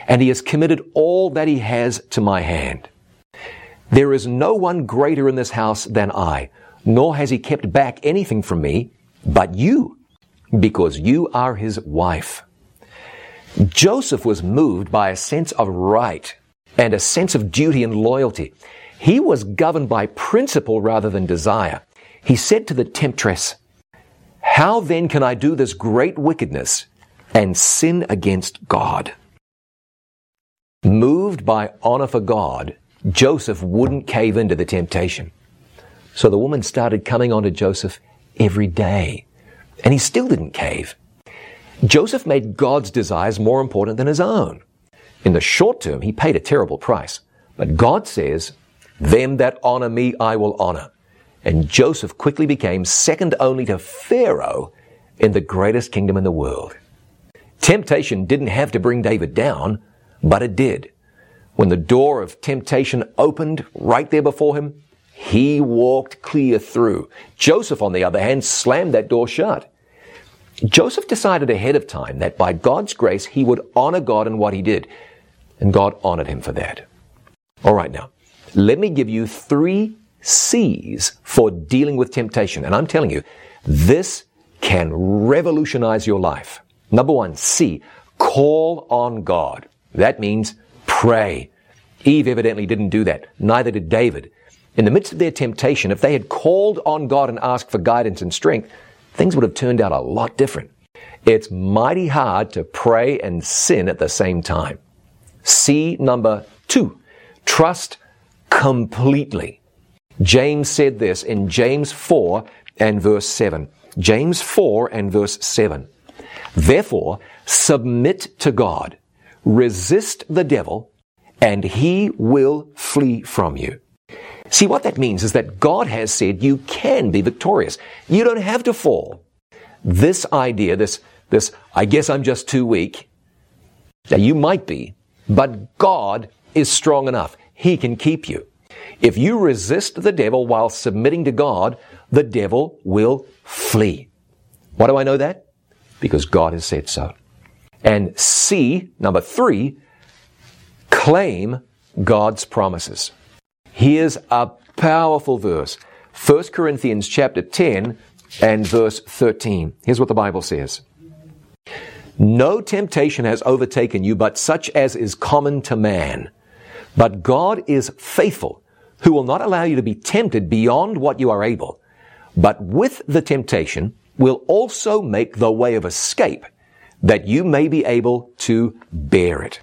and he has committed all that he has to my hand. There is no one greater in this house than I, nor has he kept back anything from me, but you, because you are his wife. Joseph was moved by a sense of right and a sense of duty and loyalty. He was governed by principle rather than desire. He said to the temptress, "How then can I do this great wickedness and sin against God?" Moved by honor for God, Joseph wouldn't cave into the temptation. So the woman started coming on to Joseph every day, and he still didn't cave. Joseph made God's desires more important than his own. In the short term, he paid a terrible price. But God says, "Them that honor me, I will honor." And Joseph quickly became second only to Pharaoh in the greatest kingdom in the world. Temptation didn't have to bring David down, but it did. When the door of temptation opened right there before him, he walked clear through. Joseph, on the other hand, slammed that door shut. Joseph decided ahead of time that by God's grace, he would honor God in what he did. And God honored him for that. All right, now, let me give you 3 C's for dealing with temptation. And I'm telling you, this can revolutionize your life. Number 1, C, call on God. That means pray. Eve evidently didn't do that. Neither did David. In the midst of their temptation, if they had called on God and asked for guidance and strength, things would have turned out a lot different. It's mighty hard to pray and sin at the same time. C, number 2, trust completely. James said this in James 4 and verse 7. James 4 and verse 7. Therefore, submit to God, resist the devil, and he will flee from you. See, what that means is that God has said you can be victorious. You don't have to fall. This idea, this I guess I'm just too weak. Now, you might be, but God is strong enough. He can keep you. If you resist the devil while submitting to God, the devil will flee. Why do I know that? Because God has said so. And C, number 3, claim God's promises. Here's a powerful verse. 1 Corinthians chapter 10 and verse 13. Here's what the Bible says. No temptation has overtaken you, but such as is common to man. But God is faithful, who will not allow you to be tempted beyond what you are able, but with the temptation will also make the way of escape, that you may be able to bear it.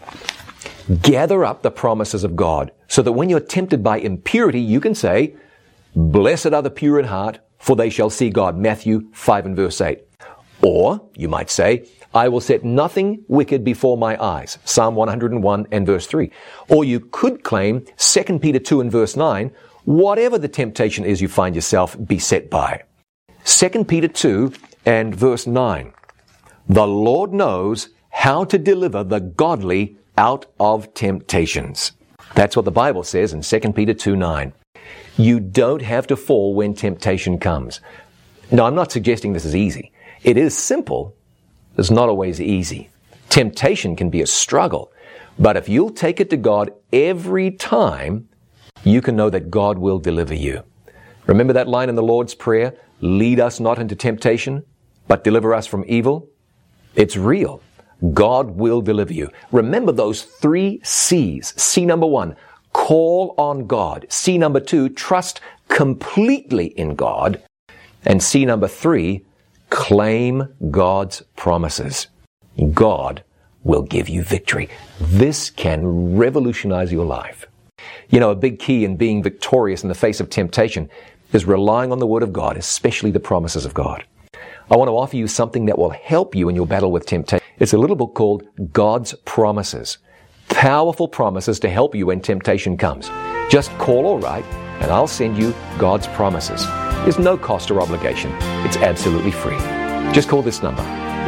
Gather up the promises of God, so that when you're tempted by impurity, you can say, "Blessed are the pure in heart, for they shall see God." Matthew 5 and verse 8. Or you might say, "I will set nothing wicked before my eyes." Psalm 101 and verse 3. Or you could claim 2 Peter 2 and verse 9, whatever the temptation is you find yourself beset by. 2 Peter 2 and verse 9. The Lord knows how to deliver the godly out of temptations. That's what the Bible says in 2 Peter 2:9. You don't have to fall when temptation comes. Now, I'm not suggesting this is easy. It is simple. It's not always easy. Temptation can be a struggle. But if you'll take it to God every time, you can know that God will deliver you. Remember that line in the Lord's Prayer, "Lead us not into temptation, but deliver us from evil"? It's real. God will deliver you. Remember those 3 C's. C number 1, call on God. C number 2, trust completely in God. And C number 3, claim God's promises. God will give you victory. This can revolutionize your life. You know, a big key in being victorious in the face of temptation is relying on the Word of God, especially the promises of God. I want to offer you something that will help you in your battle with temptation. It's a little book called God's Promises. Powerful promises to help you when temptation comes. Just call or write, and I'll send you God's Promises. There's no cost or obligation. It's absolutely free. Just call this number,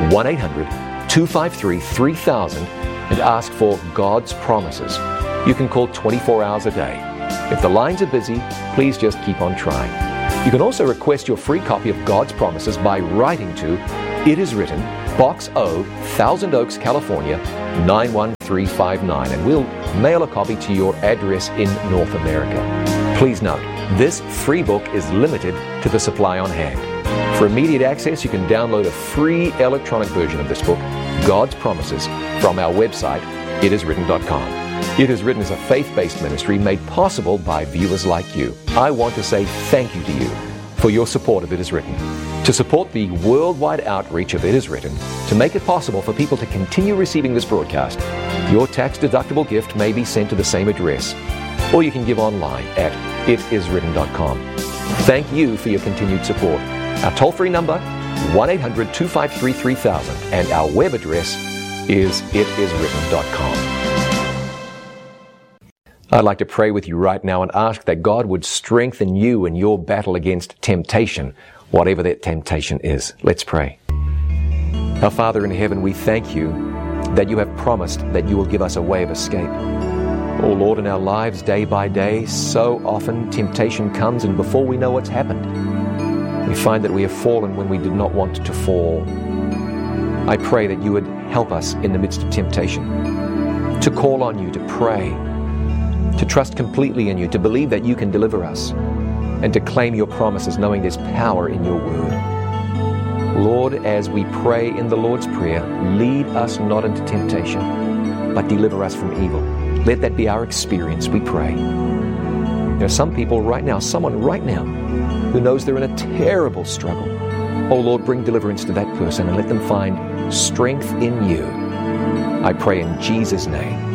1-800-253-3000, and ask for God's Promises. You can call 24 hours a day. If the lines are busy, please just keep on trying. You can also request your free copy of God's Promises by writing to It Is Written, Box O, Thousand Oaks, California, 914. 25359, and we'll mail a copy to your address in North America. Please note, this free book is limited to the supply on hand. For immediate access, you can download a free electronic version of this book, God's Promises, from our website, itiswritten.com. It is Written is a faith-based ministry made possible by viewers like you. I want to say thank you to you for your support of It Is Written. To support the worldwide outreach of It Is Written, to make it possible for people to continue receiving this broadcast, your tax-deductible gift may be sent to the same address, or you can give online at itiswritten.com. Thank you for your continued support. Our toll-free number, 1-800-253-3000, and our web address is itiswritten.com. I'd like to pray with you right now and ask that God would strengthen you in your battle against temptation, whatever that temptation is. Let's pray. Our Father in heaven, we thank you that you have promised that you will give us a way of escape. Oh Lord, in our lives day by day, so often temptation comes, and before we know what's happened, we find that we have fallen when we did not want to fall. I pray that you would help us in the midst of temptation, to call on you, to pray, to trust completely in you, to believe that you can deliver us, and to claim your promises, knowing there's power in your word. Lord, as we pray in the Lord's Prayer, lead us not into temptation, but deliver us from evil. Let that be our experience, we pray. There are some people right now, someone right now, who knows they're in a terrible struggle. Oh Lord, bring deliverance to that person and let them find strength in you. I pray in Jesus' name.